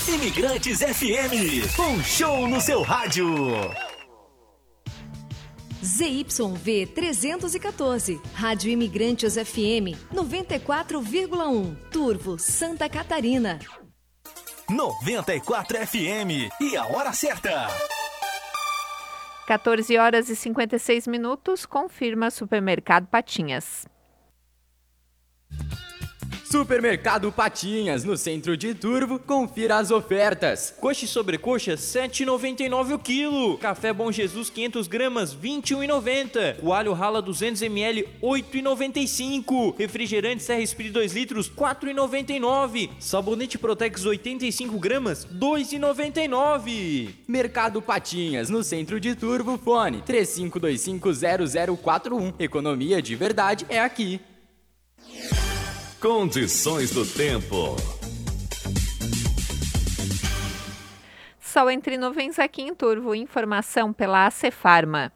Imigrantes FM, um show no seu rádio. ZYV 314, Rádio Imigrantes FM 94,1, Turvo, Santa Catarina. 94 FM e a hora certa. 14 horas e 56 minutos, confirma Supermercado Patinhas. Supermercado Patinhas, no centro de Turvo, confira as ofertas. Coxa e sobrecoxa, R$ 7,99 o quilo. Café Bom Jesus, 500 gramas, R$ 21,90. Coalho Rala 200 ml, R$ 8,95. Refrigerante Serra Espírito 2 litros, R$ 4,99. Sabonete Protex 85 gramas, R$ 2,99. Mercado Patinhas, no centro de Turvo, fone 35250041. Economia de verdade é aqui. Condições do tempo. Sol entre nuvens aqui em Turvo. Informação pela Acefarma.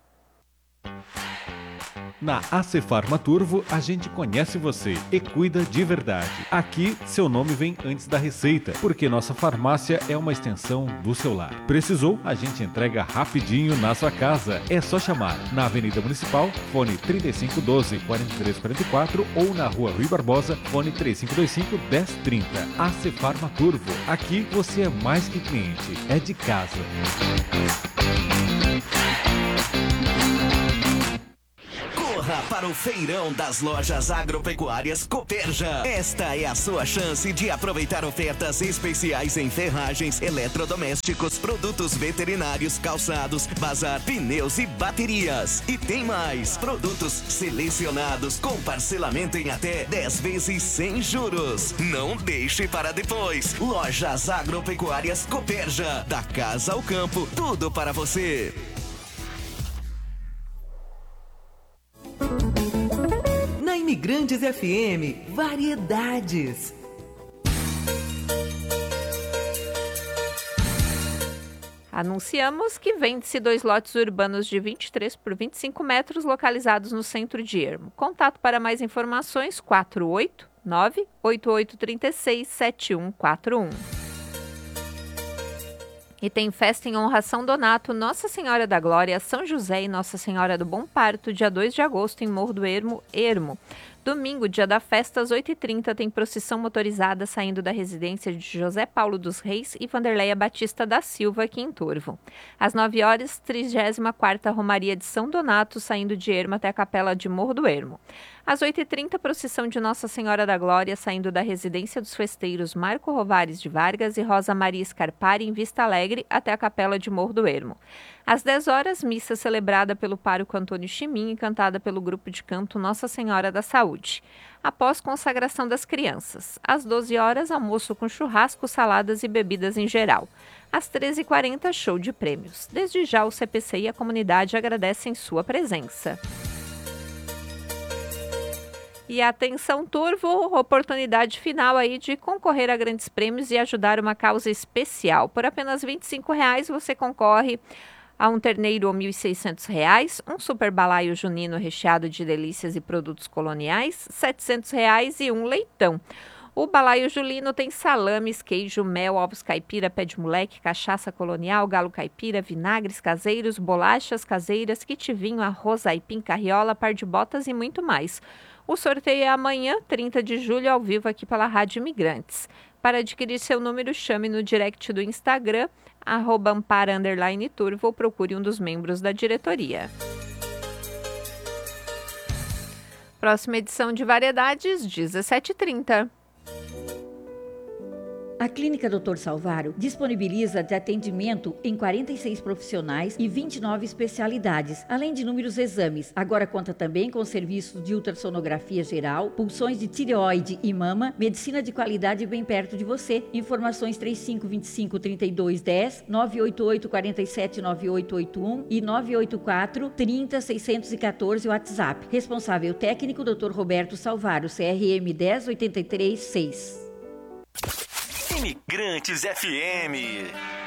Na Acefarma Turvo, a gente conhece você e cuida de verdade. Aqui, seu nome vem antes da receita, porque nossa farmácia é uma extensão do seu lar. Precisou? A gente entrega rapidinho na sua casa. É só chamar na Avenida Municipal, fone 3512-4344 ou na Rua Rui Barbosa, fone 3525-1030. Acefarma Turvo. Aqui você é mais que cliente, é de casa. Para o feirão das lojas agropecuárias Cooperja. Esta é a sua chance de aproveitar ofertas especiais em ferragens, eletrodomésticos, produtos veterinários, calçados, bazar, pneus e baterias. E tem mais, produtos selecionados com parcelamento em até 10 vezes sem juros. Não deixe para depois. Lojas agropecuárias Cooperja. Da casa ao campo, tudo para você. Na Imigrantes FM, variedades. Anunciamos que vende-se 2 lotes urbanos de 23 por 25 metros localizados no centro de Ermo. Contato para mais informações 489-8836-7141. E tem festa em honra a São Donato, Nossa Senhora da Glória, São José e Nossa Senhora do Bom Parto, dia 2 de agosto, em Morro do Ermo, Ermo. Domingo, dia da festa, às 8h30, tem procissão motorizada saindo da residência de José Paulo dos Reis e Vanderleia Batista da Silva, aqui em Turvo. Às 9 horas, 34ª Romaria de São Donato, saindo de Ermo até a Capela de Morro do Ermo. Às 8h30, procissão de Nossa Senhora da Glória, saindo da residência dos festeiros Marco Rovares de Vargas e Rosa Maria Scarpari, em Vista Alegre, até a Capela de Morro do Ermo. Às 10 horas, missa celebrada pelo pároco Antônio Chimin e cantada pelo grupo de canto Nossa Senhora da Saúde. Após consagração das crianças. Às 12 horas, almoço com churrasco, saladas e bebidas em geral. Às 13h40, show de prêmios. Desde já, o CPC e a comunidade agradecem sua presença. E atenção, Turvo, oportunidade final aí de concorrer a grandes prêmios e ajudar uma causa especial. Por apenas R$ 25,00 você concorre a um terneiro ou R$ 1.600, um super balaio junino recheado de delícias e produtos coloniais, R$ 700 e um leitão. O balaio julino tem salames, queijo, mel, ovos caipira, pé de moleque, cachaça colonial, galo caipira, vinagres caseiros, bolachas caseiras, kit vinho, arroz, aipim, carriola, par de botas e muito mais. O sorteio é amanhã, 30 de julho, ao vivo aqui pela Rádio Imigrantes. Para adquirir seu número, chame no direct do Instagram, @ampara_turvo, ou procure um dos membros da diretoria. Próxima edição de Variedades, 17h30. A Clínica Dr. Salvaro disponibiliza de atendimento em 46 profissionais e 29 especialidades, além de inúmeros exames. Agora conta também com serviços de ultrassonografia geral, punções de tireoide e mama, medicina de qualidade bem perto de você. Informações 3525-3210, 988-479881 e 984-30-614 WhatsApp. Responsável técnico Dr. Roberto Salvaro, CRM 10836. Imigrantes FM.